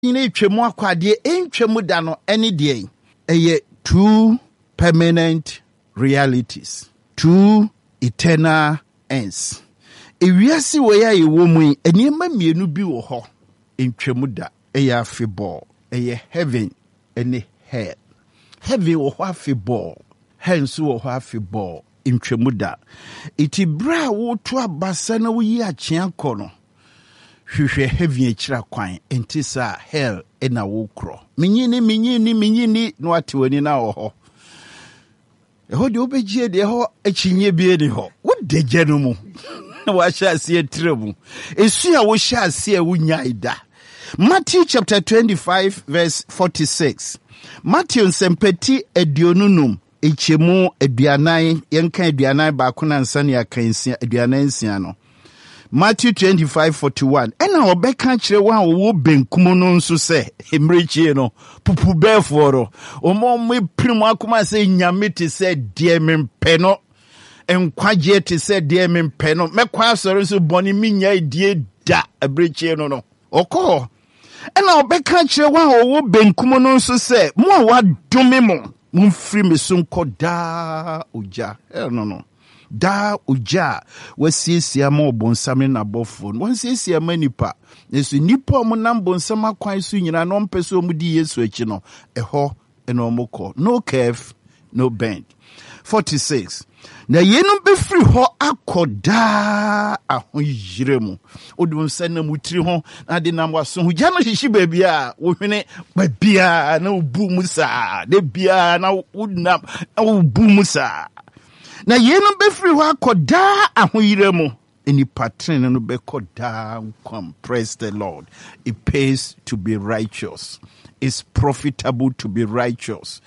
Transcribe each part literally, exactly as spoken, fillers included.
ine twemu akwade entwemu da no ene de eye two permanent realities, two eternal ends. Ewiase we ya yewo mu enema mienu bi wo ho entwemu da eye afeball eye heaven ene hell. Heaven wo ho afeball, hell so wo ho afeball entwemu da. Iti bra wo to abasa na wo yi akyen kono. Hwehwe heaven akira kwan entisa hell ena wo kro. Minyini minyini minyini no atewani na wo ho. Eho de obegie de ho akinye bie ni ho. Wo degye no mu. Wa sha ase tremu. Esu a wo sha ase a wunya ida. Matthew chapter twenty-five verse forty-six. Matthew nsempeti aduonunum echemu aduanan yenka aduanan ba ko na nsane akansia aduanan nsia no. Matthew twenty-five forty-one. Ena obeka kire wa wo benkum no nso se emrechie no pupu beforo omo me primu akoma se nyame te se de mempe no enkwaje te se de mempe no mekwa asore so boni minya die da abrechie no no okọ ena obeka kire wa wo benkum no nso se mo a wadome mo mumfiri mesonko da oja no no da uja wasiesia ma obonsam na bofo wansiesia ma nipa yesu nipa omo nam bonsam akwan so nyina no mpese omudi yesu achi no eho ena omokọ no curve no bend. forty-six. Na yenu befiri ho akoda ahoyiremu odum sana mutiri ho na de nam waso ho gya no hihyi babia wo hwene babia na obu musa de bia na wodnam na obu musa. Na yenu befiri ho akoda ahoyiremu eni pattern no bekoda come. Praise the Lord. It pays to be righteous. It's profitable to be righteous.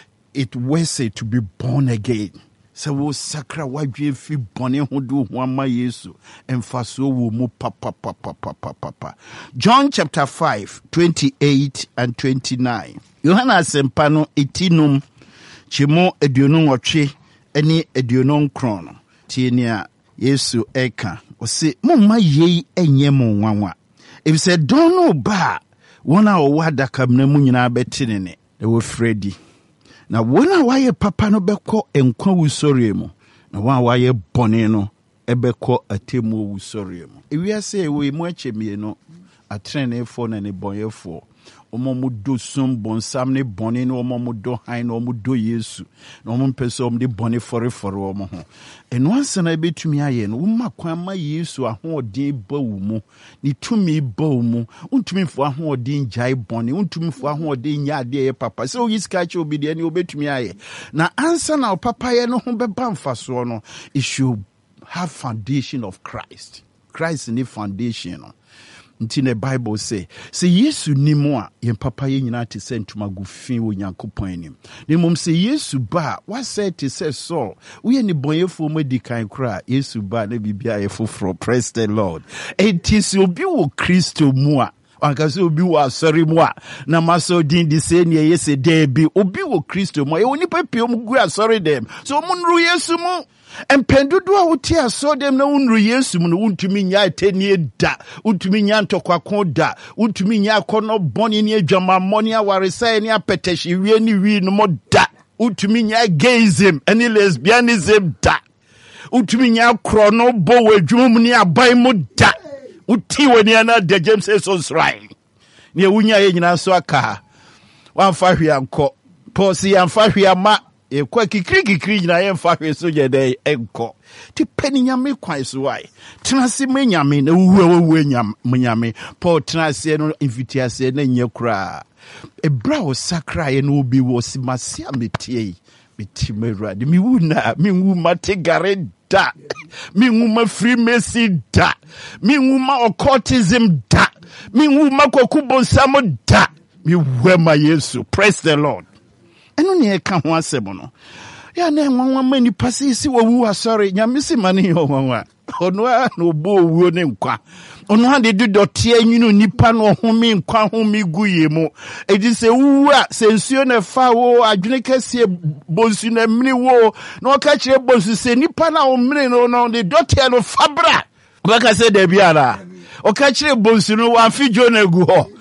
It worth it to be born again. So wo sakra wadwe fi bone ho do ho ama Yesu emfaso wo mu papa papa papa papa. John chapter five twenty-eight and twenty-nine. Yohana sempa no etinum chimo aduonu nwotwe eni aduonu nkron tienia Yesu eka o se momma yei enye mo nwanwa if said don't know ba wona o wada kamna mu nyina betinene e wo Freddy na wona waye papa no beko enkwa wusori mu na wa waye bone no ebeko atemu wusori mu ewiase ewe mu achemie no atrene fo na ne bonyefo omo do sum bonsam ne bone no omo do han no omo do Yesu na omo mpese omo de bone fore fore omo ho eno ansana ebetumi aye no woma kwan ma Yesu ahoodin ba wu mu ni tumi ba wu mu untumi fo ahoodin jai bone untumi fo ahoodin nya ade ye papa se o yiska che obi de ne obetumi aye na ansana o papa ye no ho beba mfaso no it should have foundation of Christ. Christ in the foundation no. Nti the Bible say, say Yesu ni mo a yen papa ye nyina te se ntuma gufin wo Nyankopon anim. Ne mom say Yesu ba, what said to say so? We ni bonyefo madi kan kra, Yesu ba na bibia ye foforo. Praise the Lord. Enti obi wo Kristo mu a anka se obi wo asori mu a na maso din di se ne ye se de bi obi wo Kristo mu e oni papie mu gu asori dem. So munru Yesu mu empendudu a wote aso dem na unru Yesu mu no untumi nya atenie da untumi nya ntokwa da untumi nya akono boni ne adwama moni awaresa ne apeteshi wie ni wi no mo da untumi nya gayism any lesbianism da untumi nya krono bo wadwum ne aban mu da uti wani ana de James Esos right ne wunya ye nyina so aka wamfa hwe anko posi yamfa hwe ama e kwa kikiri kikiri nyina ye mfa hwe so je de enko ti pani nyame kwan so wai tenase me nyame na wuwa wuwa nyame nyame Paul tenase no invitiase na nye kura e bra o sakra ye no obi wo simase ametie meti mewra de mi wuna mi wu mate gare da mi wu ma freemason da mi wu ma occultism da mi wu ma kokubonsam da mi wu ma Yesu. Praise the Lord. Eno ne eka ho asem no ya na enwanwa mani pasisi wo wu asori nyamisi mani yo wanwa ono a no bo wu ne nkwa ono ha de dodote anyunu nipa no home nkwa home guye mu edi se wu a se nsuo na fa wo adwene kase bonsu na mini wo na o ka kire bonsu se nipa na o mini no no de dote no fabra o ka se de biara o ka kire bonsu no wa fijo na gu ho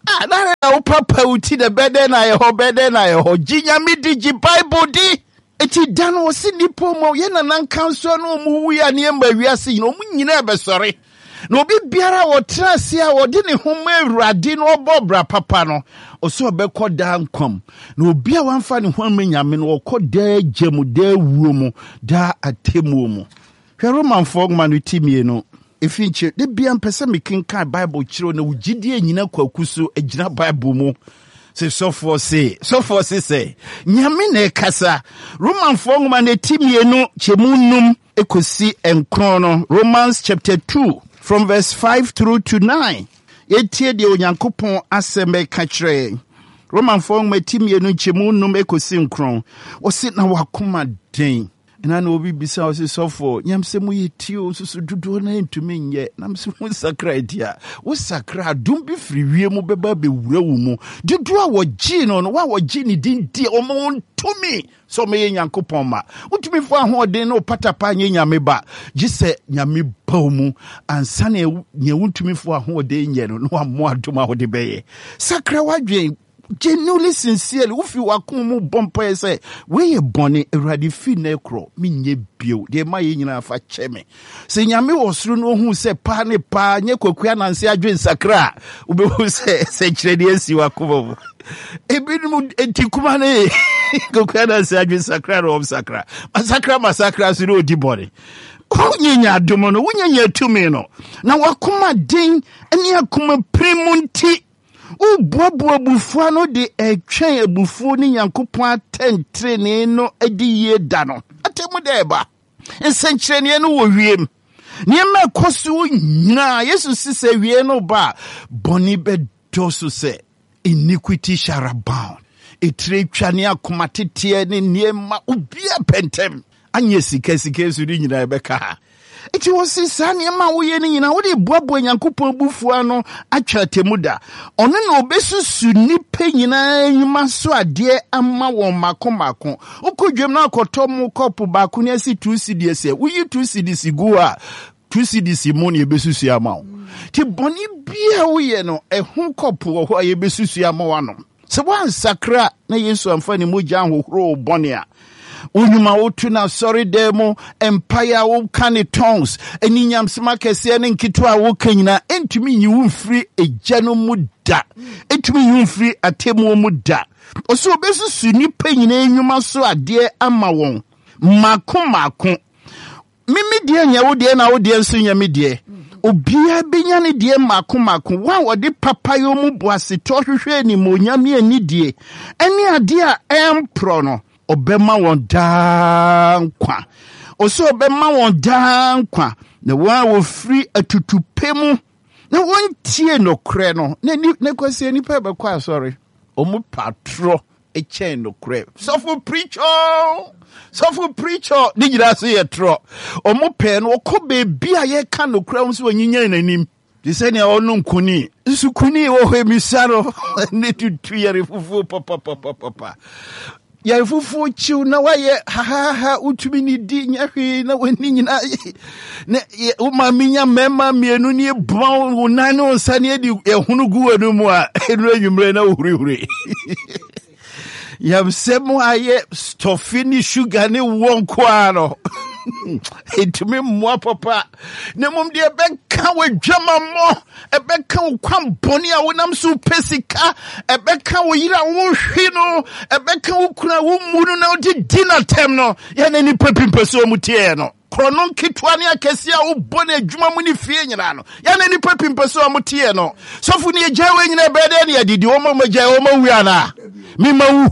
Ah, na papa uti the bede na ye ho bede na ye ho. Jinyame di ji Bible di. Eti dan wo si nipo mo ye na nan kanso no mu wu ya ne ma wiase yin o mu nyina be sori. Na obi biara wo trase a wo de ne ho ma Awurade no obobra papa no. Oso obekọ da nkwam. Na obi a wanfa ne ho ma nyame no okọ da gemu da wuo mu da atemu mu. Hwe Roman fo ma no timie no. Efinche de bia mpese mekenka Bible kiro na wugidie nyina kwakuso agina Bible mu. Se so for say so for say say nyame na ekasa Roman fo ma na timie no chemunum ekosi enkron no. Romans chapter two from verse five through to nine. Yetie de Onyankopon aseme ka kire. Roman fo ma timie no chemunum ekosi enkron. Wo sit na wakoma den. Na na obi bisa o se sofo nyamse mu yetio susu dudu na ntumi nye namse mu sakra dia wo sakra dum bi firi wie mu beba be wura wo mu dudu a wo gi no no wa wo gi ni din di o mo ntumi so me Nyankopon ma utumi fo ahoden no patapa nye nyame ba gise nyame ba mu ansa na nye utumi fo ahoden nye no no amo adom a wo de beye sakra wadwen genuinely sincerely ufi wakumu bompa ese we boni Awurade fi na ekro menye bio de ma ye nyina fa cheme se nyame osuru no hu se pa ne pa nye kwakua nanse adwen sakra ubehu se se kire de asi wakumu ebinu entikuma ne kwakua nanse adwen sakra ro sakra masakra masakra suru odibore unyenya adomo no unyenya tumi no na wakuma den eni akuma primunti u bobo abufuo no de etwen abufuo ni Nyankopon atentrene no adi ye da no atemu da eba ensenkyerene no wo wiem niema koso nyina Yesu sise wie no ba boni be dosu se iniquity shall abound etre twane akoma tete ne niema ubia pentem anye sika sika su ni nyina ebeka iti wosi sane ma woye ni nyina wo de boabo Nyankopon bufuo no atwa temuda ono na obesusu nipa nyina nyuma so ade ama won makomako okodwem na akotom kopo ba ko ne asi two cedis e woyi two cedis go a two cedis mo ne obesusu ama wo ti boni bia woye no ehun kopo wo ho ayebesusu ama wano se wan sakra na Yesu amfa ne mogya hohoro boni a unyuma wotu na sorry demo empire wo kane tongues eni nyamsema kese ne nkito a wo kanyina entumi nyi wo free ejano muda entumi nyi wo free atemu muda oso obesusu nipa nyina enyuma so ade ama won mako mako mimi de nya wo de na wo de nso nya mi de obia benya ne de mako mako wa wo de papa yo mu boase to hwehwe ni monyame ani de eni ade a empro no obema won dankwa oso obema won dankwa na wa wo free atutupemu na won tie no kre no na ne kwase ni pa be kwa sorry omu patro e chen no kre so for preacher so for preacher ni gira so ye tro omu pe no ko be bia ye ka no kre so onyinya nanim di se ne onu nkuni nsukuni wo he misaro ne tutu yare fufu papa papa papa ya fufu chiu na waye ha ha ha utumi ni di nyahwe na wani nyina ne uma minya mema mienu ni bon unane onsane edi ehunu guwanu mu a enu anwumre na ohurihuri ya msemo aye stofini sugar ni wonko ano etumi mwa papa ne mum de beka wadwama mo ebeka kwam boni a wonam so pesika ebeka wo yira wo hwi no ebeka wo kura wo munu na odi dinner time no ya na ni papimpeso mu tie no krono kitwa ne akesi a wo boni adwuma mu ni fie nyina no ya na ni papimpeso mu tie no sofu ne gyawe nyina bede ne adidi wo ma gyawe wo ma wi ana mi ma wu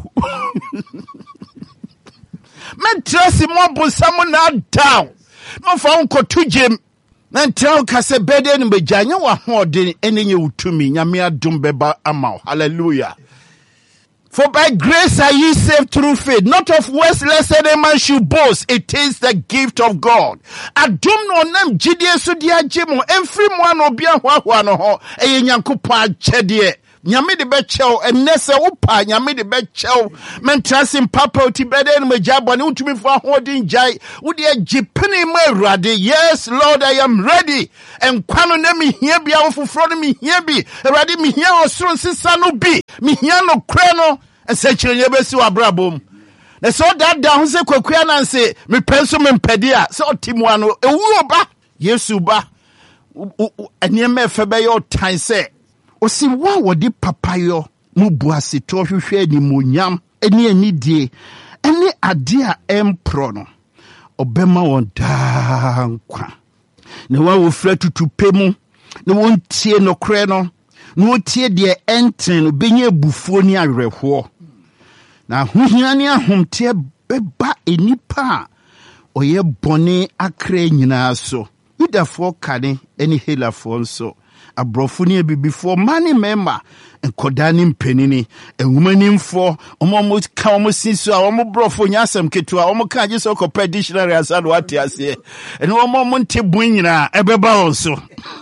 men trust mo bosamu na down no fa unko tujem na ntraw kase bede ne beganya wa hoden enenye utumi nyame adom beba ama hallelujah. For by grace are ye saved through faith, not of works, lest any man should boast. It is the gift of God. Adom no nam jidie so dia jemo every one obia hwa hwa no ho eye Nyankopon achede nyame de bechew enese wopa nyame de bechew mentrasim papa oti bede no majabone utumi fo ahodin jai wo de agipene ma awurade. Yes Lord, I am ready. Enkwa no na me hia bia wo foforo no me hia bi awurade me hia osoro nsesa no bi me hia no kra no ense kyerenya besi wa brabom. Na so that down se kwakua na nse me penso me mpede a se otimu ano ewu ba Yesu ba eniema efebe yo tan se osi wa wodi papayo mu buase to hwehwe ni monyam eni anidie eni ade a empro no obema won dankwa na wa wo fra tutupe mu na won tie no kre no na wo tie de enten no benye bufuo ni awerehwo na huhia ni ahomte beba enipa oye bone akra nyina so Yudafo kane eni helafo nso abrofo ni ebibifo mani mema enkodani mpenini enwumanimfo omo ka omo siso a omo brofo nyasem ketu a omo ka gise okopɛ dictionary asado ate ase eni omo mo nte bun nyina ebeba onso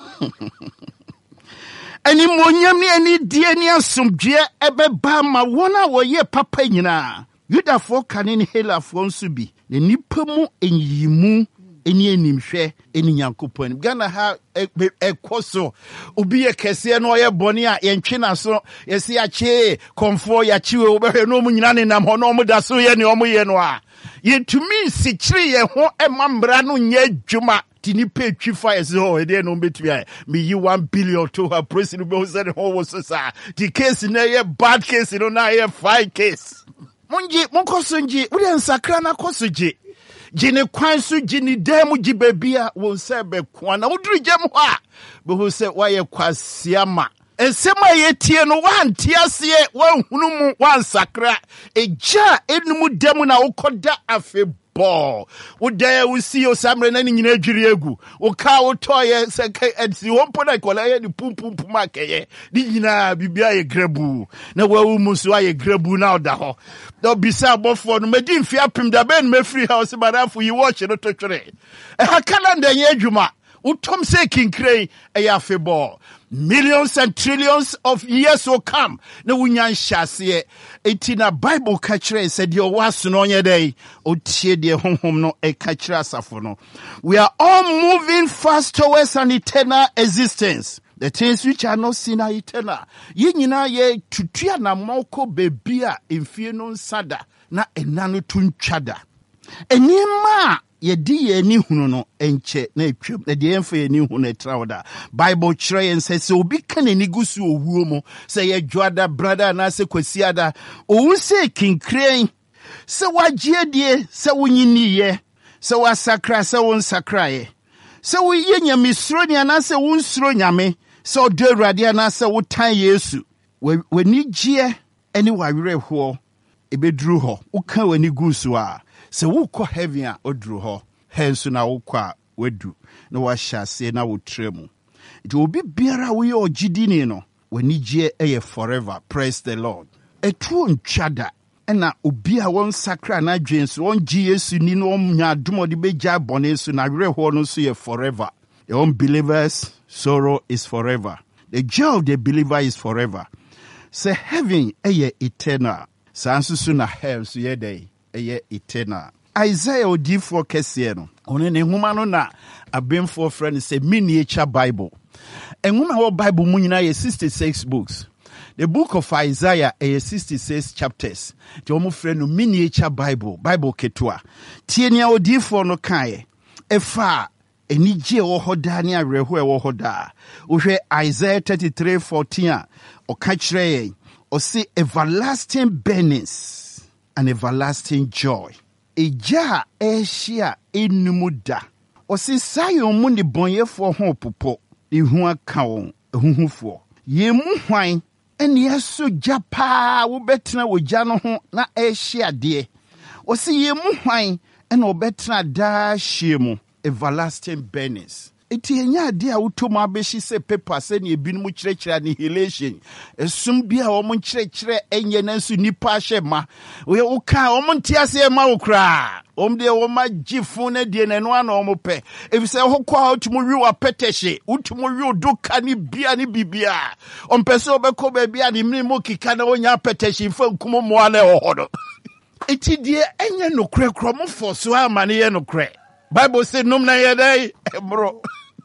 eni monyam ni eni die ni asomdwe ebeba ma wona woye papa nyina Yudafo kane ni helafo nso bi ne nipa mu enyimu eni enimhwe eni nyankopon Ghana ha ekoso obi ye kese no ye boni a ye ntwe na so ye se ache konfo ya chiwe obehwe no mu nyina ne nam ho no mu da so ye ne omu ye no a ye tumi sikiri ye ho emambra no nya adwuma tini pe twifa ye se ho e de no betu ya me yi one billion to her president be say ho wo so sa the case na ye bad case no na ye fine case munji munkoso nji uri ensakra na koso ji Jine kwansu jini demu jibebia wonsebe kwana udri jemu ha behuse waye kwasiama ensema yetie no wantiasie wanhunumu wansakra eja enumu demu na ukoda afebo udaya usi osamre na nyina adwiri egu uka utoye seke ensi wompo na kola ye ni pum pum pum akeye di nyina bibia ye grebu na wawu musu aye grebu na oda ho do bisa bofo no medi mfi apem da ben me free house barafu yi watch no to twere e ha calendar ye adwuma utom se kinkrai e ya febo millions and trillions of years will come na wunyan hyase eti na Bible ka kire said de waso no onye dey otie de honhom no e ka kire asafo no. We are all moving fast towards an eternal existence. The things which are not seen are eternal. Ye nyina ye tutua na moko bebia emfie no nsada na enano tuntwada enima ye di ye ni hunu no enche na etwam na de emfa ye ni hunu etrawda Bible kire yen say se obi kan ani gusu owuo mu say ye dwada brother na se kwasiada owu se kinkren se wagye die se wonyini ye se wasakra se won sakraye se wo ye nyamisro ni ana se won sro nyame se odo awurade ana se wo tan Yesu wani gye eni wawerehwo ebedru ho uka wani gusu a se wukọ heaven a odru ho hensu na wukọ wedu na wahye na wotremu nti obi biara wo ye ogidini no wani gye eye forever. Praise the Lord. Etu ntwada na obi a won sakra na dwenso won gye Yesu ni no nya adomo de begya bone so na werehwo no so ye forever. The unbelievers sorrow is forever. The joy of the believer is forever. Say heaven eye eternal. Sansusu na hell so ye day eye eternal. Isaiah odifo kese no one ne huma no na abemfo friend say miniature Bible. Enhuma wo Bible mu nyina ye sixty-six books. The book of Isaiah is sixty-six chapters. The omo friend no miniature Bible, Bible ketua. Tienia odifo no kae. Efa enije wo hoda ni awerehwo e wo hoda. Ohwe Isaiah thirty-three fourteen o ka kire yen. O say everlasting burnings and everlasting joy. Eja eshia enumuda. O say sayo mu ni bonyefo ho popo. Ihu aka won ehuhufo. Ye mu hwan eni eso japa wo betena wo gya no ho na eshia de. O say ye mu hwan ena obetena da hie mu everlasting burnings. iti enya ade a wotom abeshi se paper se ne ebinum kyerɛkyerɛ annihilation esum bia wo mo kyerɛkyerɛ enye nanso nipa ahye ma we wo ka wo mo ntia se ma wo kra om de wo ma gifo na die na no ana wo pɛ efise ho kwa otumo wi wa petehye utumo wi doka ni bia ni bibia om pɛ se obekɔ ba bia ni mni mo kika na wonya petehye fa nkumo mo ana wo hodo iti die enye no kra kra mo fo so amane ye no kra Bible say num na ye dai bro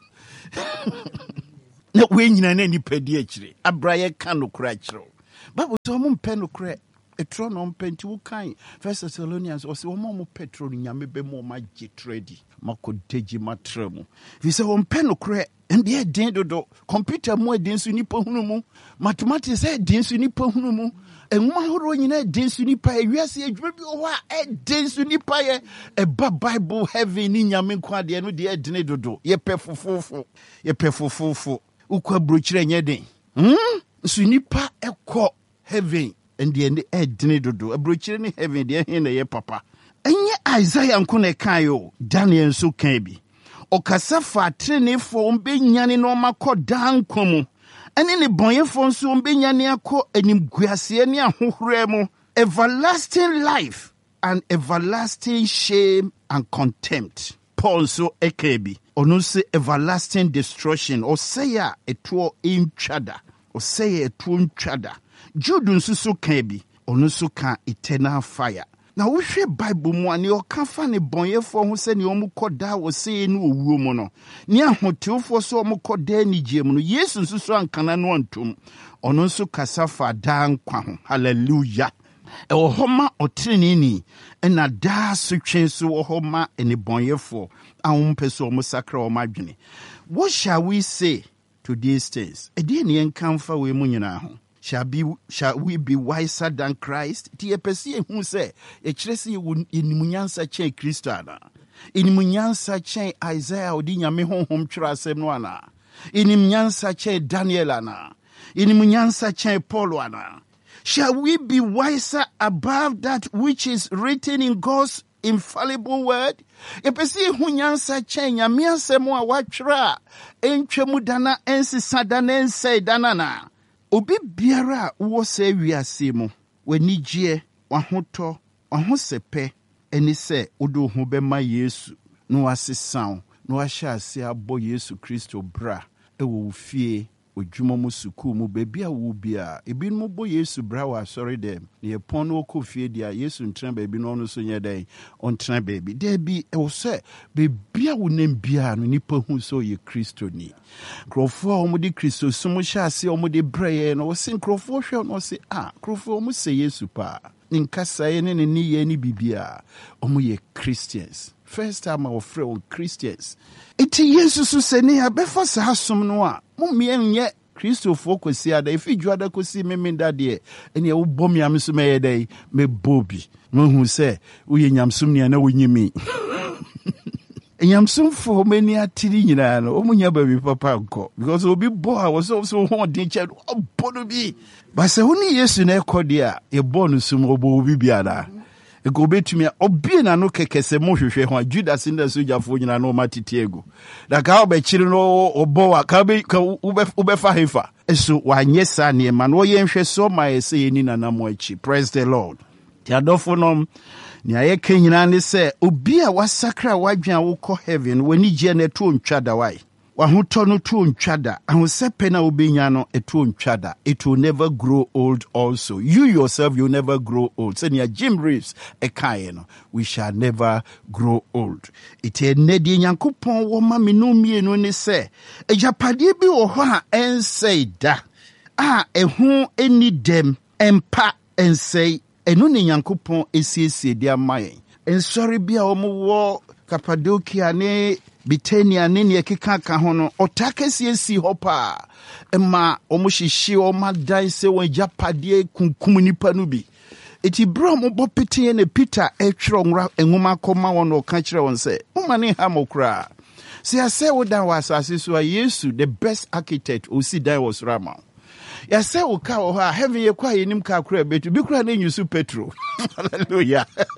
na we nyina na nipa di akire abraye ka no kra akire Bible say mo mpe no kra etro no mpenti wo kan First Thessalonians o say wo mo petro nyame be mo ma gitredi makodeji matremu vi say wo mpe no kra ndi e din dodo computer mo e din su nipa hunu mu mathematics e din su nipa hunu mu enwa horo nyina din su nipa e wiase adwuma bi o ha e din su nipa ye e ba Bible heaven ni nyame kwa de no de e din dodo ye pefofofo ye pefofofo ukwa brochire nye den hm su nipa ekọ heaven ndi e e din dodo brochire ni heaven de he na ye papa enye Isaiah nko na kan yo Daniel so kan bi okasa fa trenefo mbenyane no makọ dankomu ene ne bonyefo nso mbenyane akọ animguase ne ahohore mu everlasting life and everlasting shame and contempt Paul so ekebi ono se everlasting destruction o say ya eto intwada o say eto ntwada Jude nso so kan bi ono so kan eternal fire. Na wo hwe Bible mu ani o ka fa ne bonyefo ho se ne o mu koda wo se ne owuo mu no ne ahotewfo so o mu koda ni giemu no Yesu nso so ankana no antom ono nso kasa fa da nkwa ho hallelujah e wo homa otrenini na da sotwen so wo homa ene bonyefo ahom peso o mu sakra o madwene. What shall we say to these things? E de ne enkamfa we mu nyina ho. Shall be shall we be wiser than Christ? Ti epesi hu se e kire se inimunyansa chen Kristo ana. Inimunyansa chen Isaiah odi nyame honhom twira asem no ana. Inimunyansa chen Daniel ana. Inimunyansa chen Paul ana. Shall we be wiser above that which is written in God's infallible word? Epesi hu nyansa chen nyame asem a watwira entwemu dana ensisa dana ensai dana na. Obi biara wo se wiase mu wani gie wahoto wahosepe eni se odo hu be ma Yesu no asesan no ahya ase abo Yesu Kristo bra e wo fie odwuma mu suku mu bebi a wo bia ebi mu bo Yesu bra wa sorry dem ne epon no ko fie dia Yesu ntran bebi no no so nye den on tran bebi de bi e wo se bebi a wo nem bia no nipa hu so ye Kristo ni krofo a wo de Kristo sumu hya ase wo de breye no wo se krofo hwe no se ah krofo wo se Yesu pa nkasa ye ne ne ye ni bibia omo ye Christians. First time I offer on Christians. Iti Yesu so se ne abefa sa hasom no a mo mienye Christopher kwesi ada ifi juada kosi memenda de ene wo bom yam so meye dai me bobi mo hu se wo ye nyamsom ne na wo nyimi enyamsom fo mani atiri nyina no o munya ba bi papa nko because obi bo a wo so so ho den che obo no bi ba se hu ni Yesu na ekode a e bo no sum obo obi biada e go betumi obi na no kekese mo hwehwe ho Judas nda so jafo nyina no matitiego da ka obe chiri no obo wa ka be ube ube fa hefa eso wa nyesa ne ma no yenhwe so ma ese yeni na na mo achi. Praise the Lord. Ti adofo no ni ayeke nyina ne se obi a wasakra wadwan wo kɔ heaven wani gye na to ntwada wai wahoto no to ntwada ahosepe na obenya no eto ntwada. It will never grow old also. You yourself you never grow old. Say near Jim Reeves ekaye no we shall never grow old. It enedi nyankopon wo ma me no mienu ne se ejapade bi wo ho a ensei da a ehu eni dem empa ensei enu ne nyankopon esiesie dia mayen ensori bia wo mo wo Cappadocia ne Bitania ne ne keka ka ho no otakesi esi hopa ema omo hihye o madan se won japade kunkum nipa no bi eti bro mo bopete ne Peter etwero nwra enwuma koma won o ka kire won se uma ne ha mokra se ase wo dan wa asase so a Yesu the best architect o si dan was Rama. Ya say o ka o ha heaven ye kwa yenim ka kura betu bi kura na nyusu petro hallelujah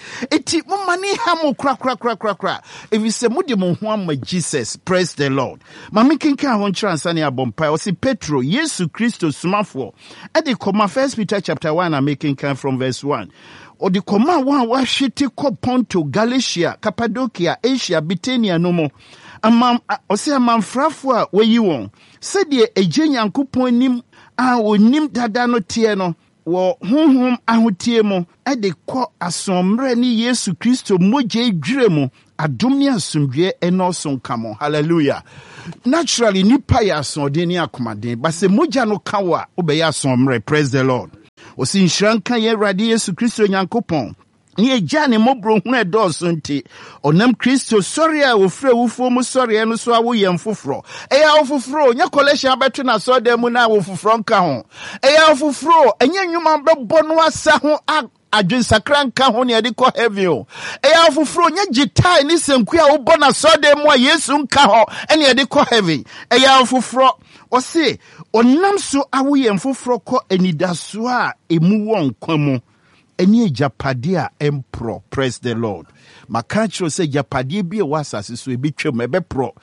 Eti mumani hamu kra kra kra kra kra. If you say mudi muhuama Jesus, praise the Lord. Mami kinka honchra ansani abompa. Osi Petro, Yesu Christo sumafo. Edi koma First Peter chapter one, I'm making come from verse one. O di koma wa wa shiti ko Ponto, Galatia, Cappadocia, Asia, Bithynia no mo. Amam osi amamfrafo a weyi won. Sede eje Nyankopon nim a onim dada no tie no. Wo honhom ahotie mo e de kɔ asomre ni Yesu Kristo moje dwire mo adom ne asomdwe enoso nka mo. Hallelujah. Naturally nipa ya asode ni akomaden but se moja no ka wa obeye asomre. Praise the Lord. Osi nhranka ye Awurade Yesu Kristo Nyankopon ni eja ne mobro hu edoso nti onam Kristo sori a ofre wufo mu sori eno so awo yem foforo eya ofoforo nya collection abeto na so dem na ofoforo nka ho eya ofoforo enye nwuma bebo no asa ho adwen sakra nka ho ne de ko heavy o eya ofoforo nya gitai ni senku a wo bona so dem a Yesu nka ho ene de ko heavy eya ofoforo o se onam so awo yem foforo ko enidaso a emu won kwamu Any japadia empro, praise the Lord. Makachro say japadia be a wasas so be chum ebe pro.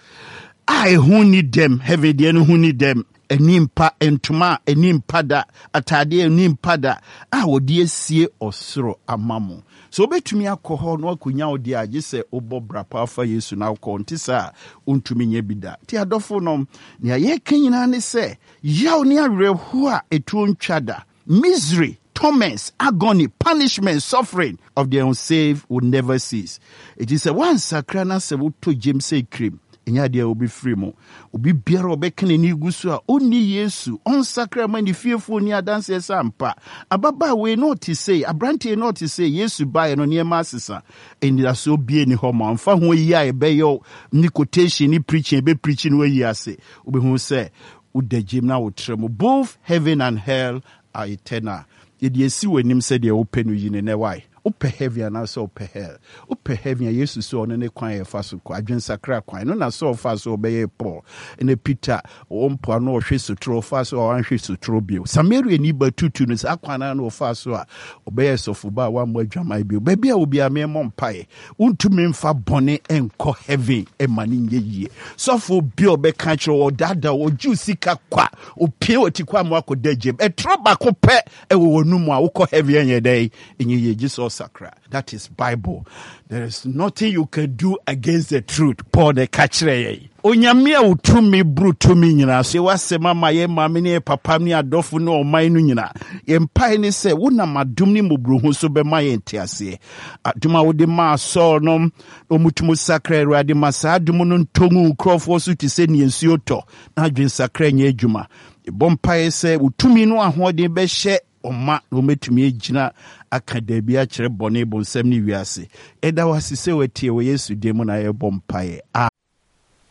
I who need them, heavy den who need them. A nimpa entuma, a nimpada, a tadia nimpada. I would dear see or sro a mamu. So bet me alcohol no kunya dia just say obo brapa for yesu now contisa untumi nyebida. Tia dofonom, nia ye kenyina say, yaw near real hua etun chada. Misery. Torments, agony, punishment, suffering of the unsaved will never cease. It is a one sakrana se to James say cream. Enya dia will be free mo. Obi biara obekene ni gusu a oni Yesu on sacrament the fearful ni adanse sampa. Ababa we not to say, abrante not to say Yesu buy no near masisa. And that so be any homa. Fa ho yi a ebe yo ni quotation ni preaching be preaching we yi ase. Obi hu say ude Jim na utremo. Both heaven and hell are eternal. Yedi si wenim said ye open yine ne why ope heavy and also ope hell ope heavy and yesu so on ne kwan ye fa so kwa adwen sakra kwan no na so fa so be ye Paul ene Peter o mpo na o hwe so tro fa so o hwe so tro bio Samaria ni ba tutu no sa kwan na o fa so a obe ye sofo ba wa mo adwamai bio ba bia obi a me mo mpae untumi mfa bone enko heavy e mani nyeyie sofo bio be ka kiro o dada o juice ka kwa o pie otikwa mo akoda jem e tro ba ko pe e wo numu a wo ko heavy enye dai enye ye Jesus sakra. That is Bible. There is nothing you can do against the truth. Paul the kachre. Onyamia utumi brutumi nyina. Se wasema ma ye mama ne papa ni adofo no oman no nyina. Ye mpa ni se wona madum ni mobruhu so be ma ye ntiase. Aduma wo de ma so no omutumu sakra Awurade masa adum no ntongu nkrofo so ti se ne nsuo to. Na adwen sakra nya adwuma. E bompa se utumi no ahode be hye Oma no metumi agina akadabi a kire bone bonsam ni wiase eda wasise wetie we Yesu de mu na ye bompae.